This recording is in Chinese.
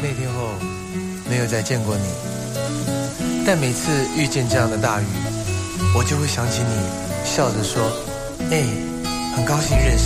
那天后没有再见过你，但每次遇见这样的大雨，我就会想起你，笑着说：“很高兴认识。”